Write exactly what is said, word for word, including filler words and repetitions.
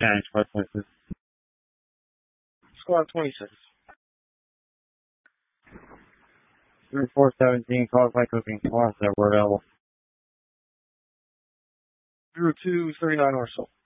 Spanish, what places? Squad twenty-six. three four seventeen, call by cooking. Lost that word available. zero two thirty-nine or so.